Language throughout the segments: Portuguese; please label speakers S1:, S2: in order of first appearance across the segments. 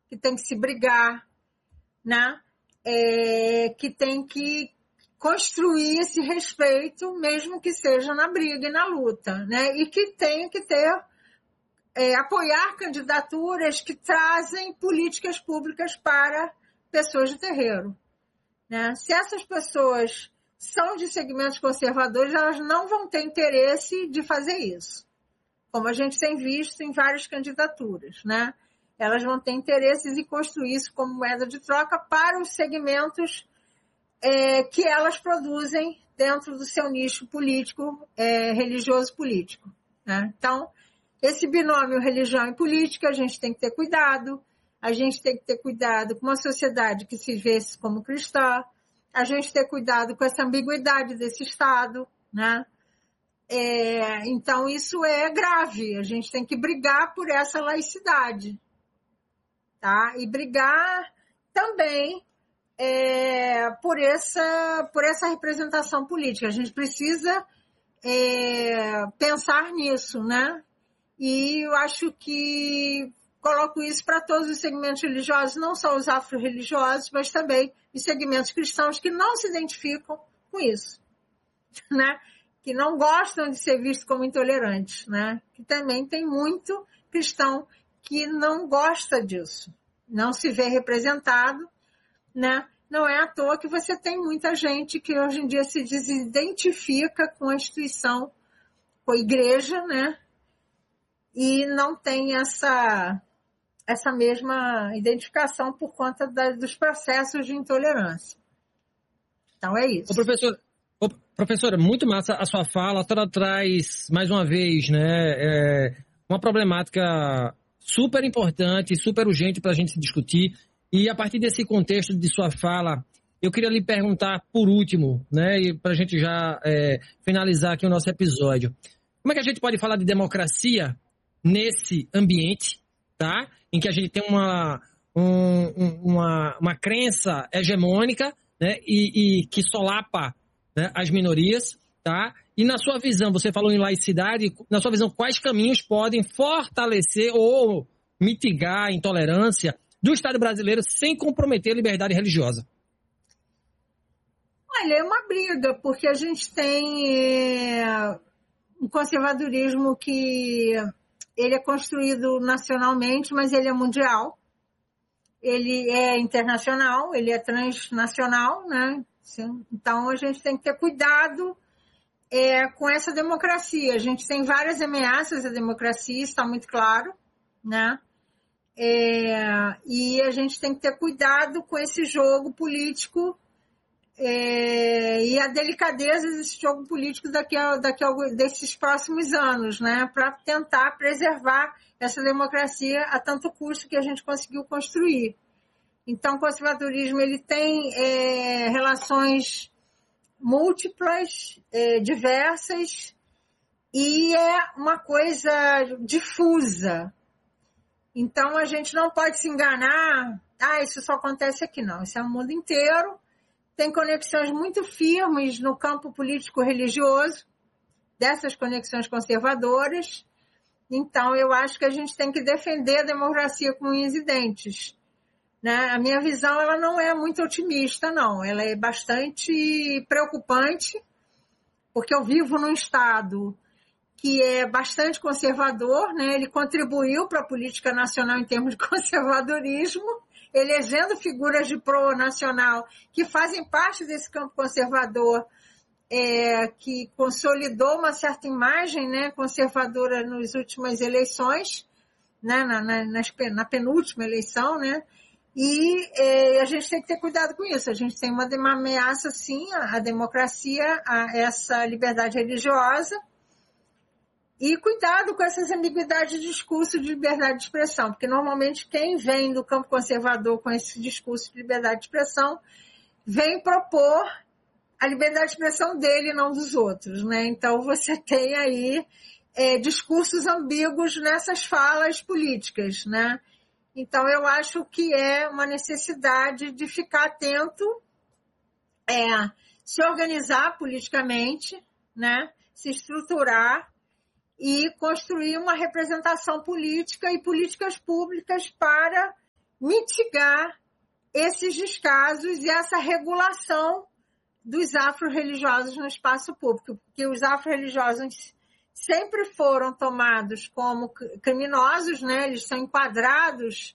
S1: que tem que se brigar, né? Que tem que construir esse respeito, mesmo que seja na briga e na luta, né? E que tem que ter, apoiar candidaturas que trazem políticas públicas para pessoas de terreiro, né? Se essas pessoas são de segmentos conservadores, elas não vão ter interesse de fazer isso, como a gente tem visto em várias candidaturas, né? Elas vão ter interesses em construir isso como moeda de troca para os segmentos que elas produzem dentro do seu nicho político, religioso político, né? Então, esse binômio religião e política, a gente tem que ter cuidado, a gente tem que ter cuidado com uma sociedade que se vê como cristã, a gente tem que ter cuidado com essa ambiguidade desse Estado, né? Então, isso é grave, a gente tem que brigar por essa laicidade, tá? E brigar também por essa representação política. A gente precisa pensar nisso, né? E eu acho que coloco isso para todos os segmentos religiosos, não só os afro-religiosos, mas também os segmentos cristãos que não se identificam com isso, né? Que não gostam de ser vistos como intolerantes, né? Que também tem muito cristão que não gosta disso, não se vê representado, né? Não é à toa que você tem muita gente que hoje em dia se desidentifica com a instituição, com a igreja, né? E não tem essa mesma identificação por conta dos processos de intolerância. Então é isso.
S2: Professora, muito massa a sua fala. A senhora traz, mais uma vez, né, uma problemática super importante, super urgente para a gente se discutir. E a partir desse contexto de sua fala, eu queria lhe perguntar por último, né, para a gente já finalizar aqui o nosso episódio. Como é que a gente pode falar de democracia nesse ambiente, tá? Em que a gente tem uma crença hegemônica, né, e que solapa, né, as minorias, tá? E na sua visão, você falou em laicidade, na sua visão, quais caminhos podem fortalecer ou mitigar a intolerância do Estado brasileiro sem comprometer a liberdade religiosa?
S1: Olha, é uma briga, porque a gente tem um conservadorismo que ele é construído nacionalmente, mas ele é mundial. Ele é internacional, ele é transnacional, né? Então, a gente tem que ter cuidado com essa democracia. A gente tem várias ameaças à democracia, está muito claro, né? E a gente tem que ter cuidado com esse jogo político e a delicadeza desse jogo político desses próximos anos, né? Para tentar preservar essa democracia a tanto custo que a gente conseguiu construir. Então, o conservadorismo ele tem relações múltiplas, diversas, e é uma coisa difusa. Então, a gente não pode se enganar, isso só acontece aqui, não. Isso é o mundo inteiro, tem conexões muito firmes no campo político-religioso, dessas conexões conservadoras. Então, eu acho que a gente tem que defender a democracia com unhas e dentes, né? A minha visão ela não é muito otimista, não. Ela é bastante preocupante, porque eu vivo num Estado que é bastante conservador, né? Ele contribuiu para a política nacional em termos de conservadorismo, elegendo figuras de pro-nacional que fazem parte desse campo conservador, que consolidou uma certa imagem, né, conservadora nas últimas eleições, né, na penúltima eleição, né? E a gente tem que ter cuidado com isso. A gente tem uma ameaça, sim, à democracia, a essa liberdade religiosa, e cuidado com essas ambiguidades de discurso de liberdade de expressão, porque normalmente quem vem do campo conservador com esse discurso de liberdade de expressão vem propor a liberdade de expressão dele e não dos outros, né? Então você tem aí discursos ambíguos nessas falas políticas, né? Então eu acho que é uma necessidade de ficar atento, se organizar politicamente, né? Se estruturar e construir uma representação política e políticas públicas para mitigar esses descasos e essa regulação dos afro-religiosos no espaço público, porque os afro-religiosos sempre foram tomados como criminosos, né? Eles são enquadrados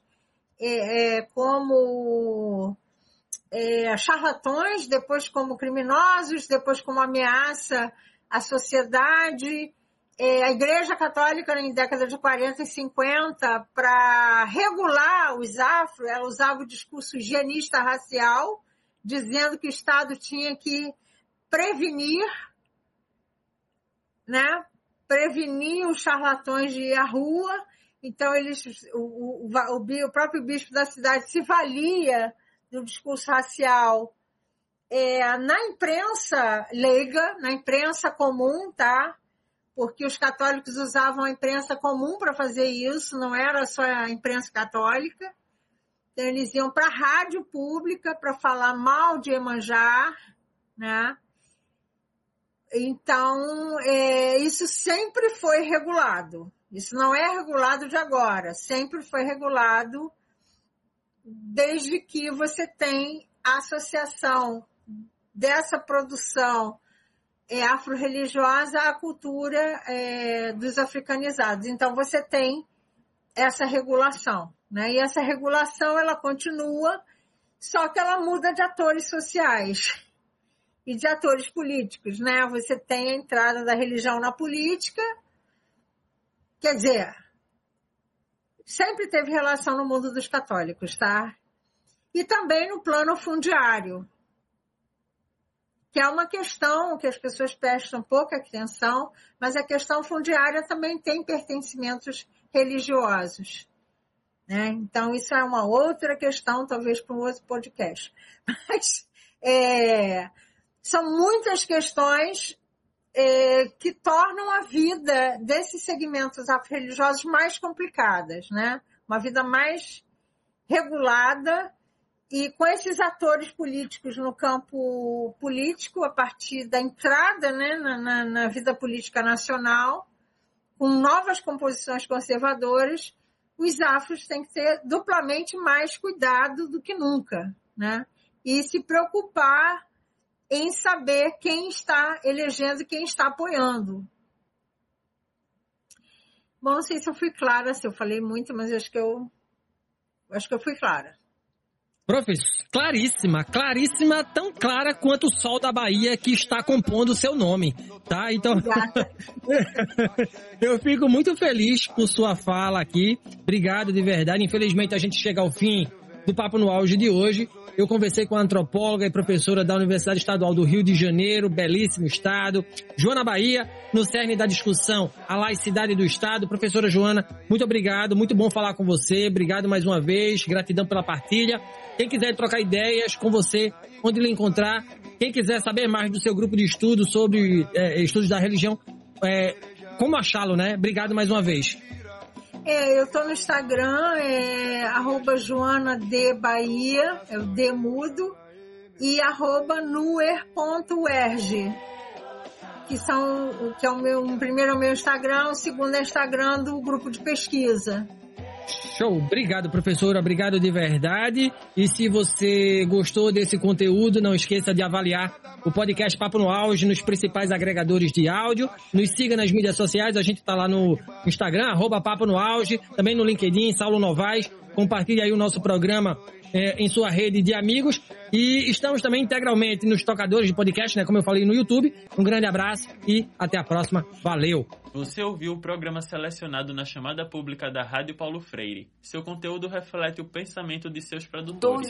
S1: como charlatões, depois como criminosos, depois como ameaça à sociedade. A Igreja Católica, na década de 40 e 50, para regular os afro, ela usava o discurso higienista racial, dizendo que o Estado tinha que prevenir, né? Prevenir os charlatões de ir à rua. Então, o próprio bispo da cidade se valia do discurso racial na imprensa leiga, na imprensa comum, tá? Porque os católicos usavam a imprensa comum para fazer isso, não era só a imprensa católica. Então, eles iam para a rádio pública para falar mal de Iemanjá, né? Então, isso sempre foi regulado. Isso não é regulado de agora, sempre foi regulado desde que você tem a associação dessa produção afro-religiosa à cultura dos africanizados. Então, você tem essa regulação, né? E essa regulação, ela continua, só que ela muda de atores sociais e de atores políticos, né? Você tem a entrada da religião na política, quer dizer, sempre teve relação no mundo dos católicos, tá? E também no plano fundiário, que é uma questão que as pessoas prestam pouca atenção, mas a questão fundiária também tem pertencimentos religiosos, né? Então, isso é uma outra questão, talvez para um outro podcast. Mas são muitas questões que tornam a vida desses segmentos afro-religiosos mais complicadas, né? Uma vida mais regulada e com esses atores políticos no campo político, a partir da entrada, né, na vida política nacional, com novas composições conservadoras, os afros têm que ter duplamente mais cuidado do que nunca, né? E se preocupar em saber quem está elegendo e quem está apoiando. Bom, não sei se eu fui clara, se eu falei muito, mas acho que eu fui clara.
S2: Professor, claríssima, tão clara quanto o sol da Bahia que está compondo o seu nome, tá? Então, eu fico muito feliz com sua fala aqui. Obrigado de verdade. Infelizmente, a gente chega ao fim do Papo no Auge de hoje. Eu conversei com a antropóloga e professora da Universidade Estadual do Rio de Janeiro, belíssimo estado, Joana Bahia, no cerne da discussão, a laicidade do Estado. Professora Joana, muito obrigado, muito bom falar com você, obrigado mais uma vez, gratidão pela partilha. Quem quiser trocar ideias com você, onde lhe encontrar, quem quiser saber mais do seu grupo de estudo sobre estudos da religião, como achá-lo, né? Obrigado mais uma vez.
S1: Eu estou no Instagram, @JoanaDBahia, é o D mudo, e @nuer.erg, que é o primeiro é o meu Instagram, o segundo é o Instagram do grupo de pesquisa.
S2: Show, obrigado professora, obrigado de verdade. E se você gostou desse conteúdo, não esqueça de avaliar o podcast Papo no Auge nos principais agregadores de áudio. Nos siga nas mídias sociais, a gente está lá no Instagram, @Papo no Auge, também no LinkedIn, Saulo Novaes. Compartilhe aí o nosso programa em sua rede de amigos. E estamos também integralmente nos tocadores de podcast, né, como eu falei, no YouTube. Um grande abraço e até a próxima. Valeu!
S3: Você ouviu o programa selecionado na chamada pública da Rádio Paulo Freire. Seu conteúdo reflete o pensamento de seus produtores.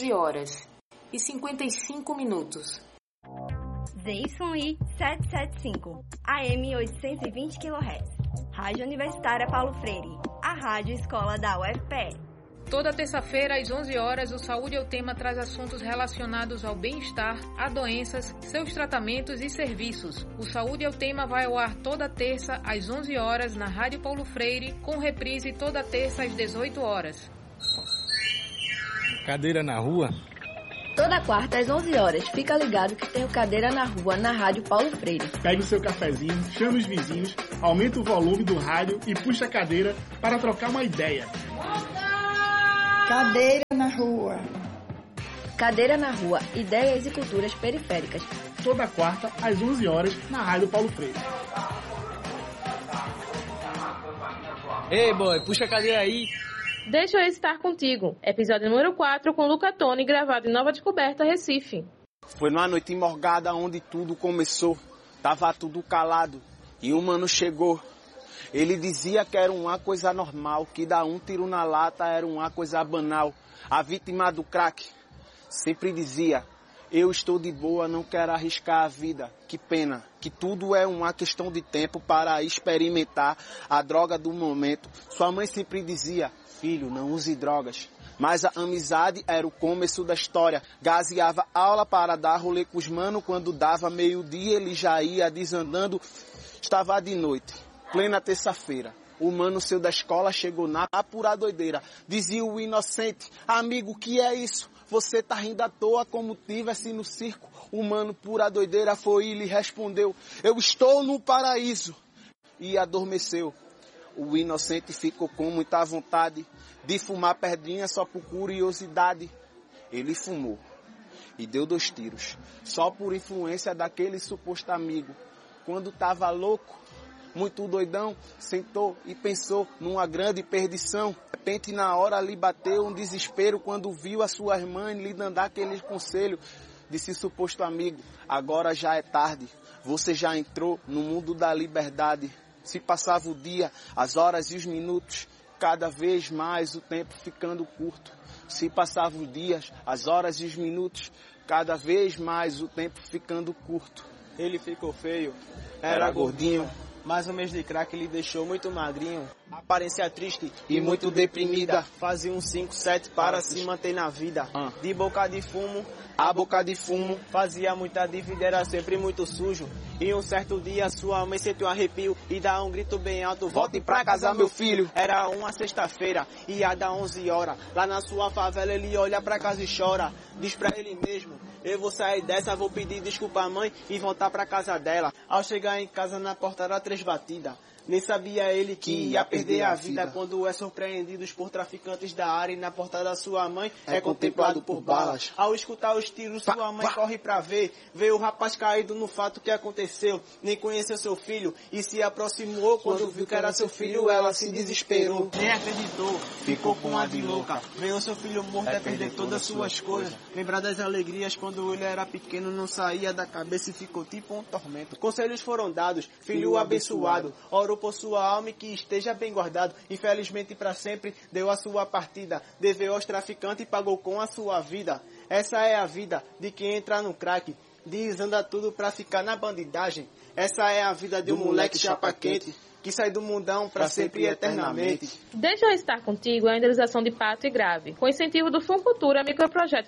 S4: 12h55.
S5: ZYI 775, AM 820 kHz. Rádio Universitária Paulo Freire, a rádio escola da UFPE.
S6: Toda terça-feira, às 11 horas, o Saúde é o Tema traz assuntos relacionados ao bem-estar, a doenças, seus tratamentos e serviços. O Saúde é o Tema vai ao ar toda terça, às 11 horas, na Rádio Paulo Freire, com reprise toda terça, às 18 horas.
S7: Cadeira na rua?
S8: Toda quarta, às 11 horas, fica ligado que tem o Cadeira na Rua, na Rádio Paulo Freire.
S9: Pegue o seu cafezinho, chame os vizinhos, aumenta o volume do rádio e puxa a cadeira para trocar uma ideia.
S10: Cadeira
S4: na rua.
S8: Cadeira na Rua, Ideias e Culturas Periféricas.
S9: Toda quarta, às 11 horas, na Rádio Paulo Freire.
S7: Ei, boy, puxa a cadeira aí.
S6: Deixa eu estar contigo. Episódio número 4 com Luca Toni, gravado em Nova Descoberta, Recife.
S10: Foi numa noite morgada onde tudo começou. Tava tudo calado e o mano chegou. Ele dizia que era uma coisa normal, que dar um tiro na lata era uma coisa banal. A vítima do crack sempre dizia: eu estou de boa, não quero arriscar a vida. Que pena, que tudo é uma questão de tempo para experimentar a droga do momento. Sua mãe sempre dizia: filho, não use drogas. Mas a amizade era o começo da história. Gazeava aula para dar rolê com os mano. Quando dava meio-dia ele já ia desandando. Estava de noite, plena terça-feira. O mano seu da escola chegou na pura doideira. Dizia o inocente: amigo, que é isso? Você tá rindo à toa como tivesse no circo. O mano pura doideira foi e lhe respondeu: eu estou no paraíso. E adormeceu. O inocente ficou com muita vontade de fumar pedrinha só por curiosidade. Ele fumou e deu 2 tiros, só por influência daquele suposto amigo. Quando tava louco, muito doidão, sentou e pensou numa grande perdição. De repente, na hora, lhe bateu um desespero quando viu a sua irmã lhe dando aquele conselho. Disse suposto amigo: agora já é tarde, você já entrou no mundo da liberdade. Se passava o dia, as horas e os minutos, cada vez mais o tempo ficando curto. Se passava os dias, as horas e os minutos, cada vez mais o tempo ficando curto. Ele ficou feio, era gordinho, mas o mês de crack lhe deixou muito magrinho. Aparência triste e muito deprimida. Fazia um 5-7 para se manter na vida. De boca de fumo a boca de fumo. Fazia muita dívida, era sempre muito sujo. E um certo dia sua mãe sentiu um arrepio e dá um grito bem alto: volte pra casa, meu filho. Era uma sexta-feira, ia dar 11 horas. Lá na sua favela ele olha pra casa e chora. Diz pra ele mesmo: eu vou sair dessa, vou pedir desculpa à mãe e voltar pra casa dela. Ao chegar em casa, na porta era 3 batidas. Nem sabia ele que ia perder a vida quando é surpreendido por traficantes da área e na porta da sua mãe é contemplado por balas. Ao escutar os tiros, sua mãe corre pra ver. Vê o rapaz caído no fato que aconteceu. Nem conheceu seu filho e se aproximou. Quando viu que era seu filho, ela se desesperou. Nem acreditou, ficou com a de louca. Veio seu filho morto a perder todas as suas coisas. Lembrar das alegrias quando ele era pequeno não saía da cabeça e ficou tipo um tormento. Conselhos foram dados, filho abençoado. Orou por sua alma e que esteja bem guardado. Infelizmente para sempre deu a sua partida. Deveu aos traficantes e pagou com a sua vida. Essa é a vida de quem entra no crack. Desanda tudo pra ficar na bandidagem. Essa é a vida de um moleque chapa quente que sai do mundão pra sempre e eternamente.
S6: Deixa eu estar contigo a indenização de Pato e Grave, com incentivo do Funcultura Microprojeto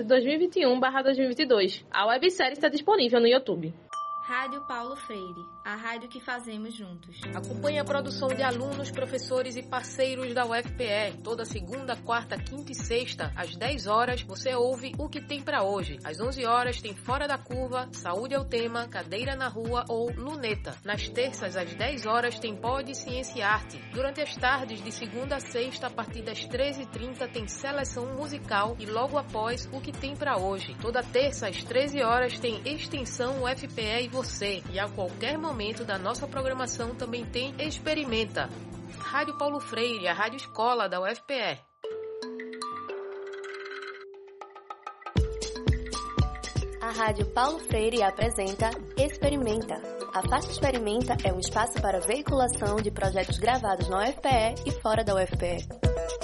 S6: 2021/2022. A websérie está disponível no YouTube.
S5: Rádio Paulo Freire, a rádio que fazemos juntos.
S6: Acompanhe a produção de alunos, professores e parceiros da UFPE. Toda segunda, quarta, quinta e sexta, às 10 horas, você ouve O Que Tem Pra Hoje. Às 11 horas tem Fora da Curva, Saúde é o Tema, Cadeira na Rua ou Luneta. Nas terças, às 10 horas, tem Pod, Ciência e Arte. Durante as tardes, de segunda a sexta, a partir das 13h30, tem Seleção Musical e logo após O Que Tem Pra Hoje. Toda terça, às 13 horas, tem Extensão UFPE e você. E a qualquer momento da nossa programação também tem Experimenta. Rádio Paulo Freire, a rádio escola da UFPE.
S11: A Rádio Paulo Freire apresenta Experimenta. A Faixa Experimenta é um espaço para veiculação de projetos gravados na UFPE e fora da UFPE.